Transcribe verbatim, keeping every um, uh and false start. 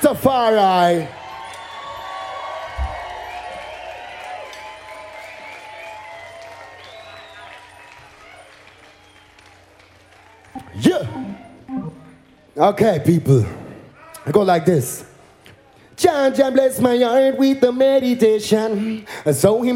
Rastafari. Yeah. Okay, people. I go like this. Jah Jah bless my heart with the meditation. So he